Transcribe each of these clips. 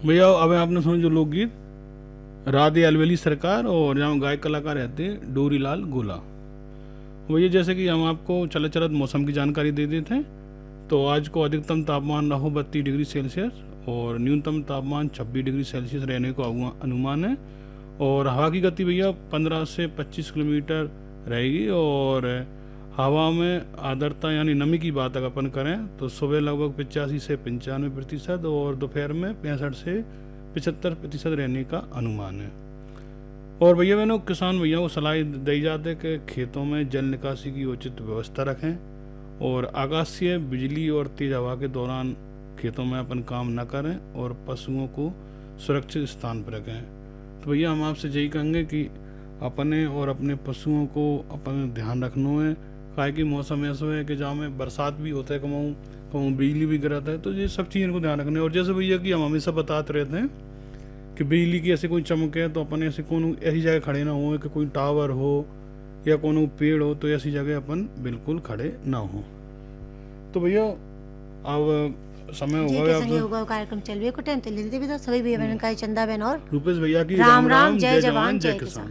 भैया अब आपने सुना जो लोकगीत राधे अलवेली सरकार और जहाँ गायक कलाकार रहते हैं डोरीलाल गोला। भैया जैसे कि हम आपको चलत चलत मौसम की जानकारी दे देते हैं। तो आज को अधिकतम तापमान रहो 32 डिग्री सेल्सियस और न्यूनतम तापमान 26 डिग्री सेल्सियस रहने को अनुमान है। और हवा की गति भैया 15 से 25 किलोमीटर रहेगी। और हवा में आर्द्रता यानी नमी की बात अगर अपन करें तो सुबह लगभग 85 से 95% और दोपहर में 65 से 75% रहने का अनुमान है। और भैया बहनों किसान भैया को सलाह दी जाती है कि खेतों में जल निकासी की उचित व्यवस्था रखें और आकाशीय बिजली और तेज हवा के दौरान खेतों में अपन काम न करें और पशुओं को सुरक्षित स्थान पर रखें। तो भैया हम आपसे यही कहेंगे कि अपने और अपने पशुओं को अपन ध्यान रखना है। काहे कि मौसम ऐसा है कि जहाँ में बरसात भी होता है, कमाऊँ कमाऊँ बिजली भी गिराता है, तो ये सब चीज़ों को ध्यान रखना है। और जैसे भैया कि हम हमेशा बताते रहते हैं कि बिजली की ऐसे कोई चमक है तो अपन ऐसे कौन ऐसी जगह खड़े ना हो कि कोई टावर हो या कोनो पेड़ हो, तो ऐसी जगह अपन बिल्कुल खड़े ना हो। तो भैया अब समय होगा संगे होगा कार्यक्रम चल को टाइम चल भी तो सभी भैया बहन का चंदा बहन और रूपेश भैया की राम राम, जय जवान जय किसान।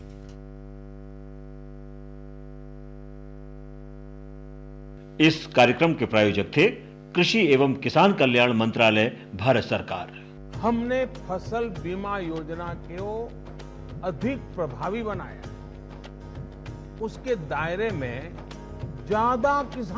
इस कार्यक्रम के प्रायोजक थे कृषि एवं किसान कल्याण मंत्रालय, भारत सरकार। हमने फसल बीमा योजना को अधिक प्रभावी बनाया, उसके दायरे में ज्यादा किसान